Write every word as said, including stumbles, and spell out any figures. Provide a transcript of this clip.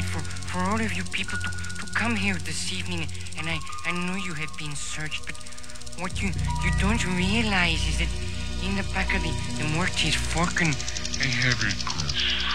waited for, for all of you people to, to come here this evening, and I, I know you have been searched, but what you, you don't realize is that in the back of the, the Mortis Falcon, I have a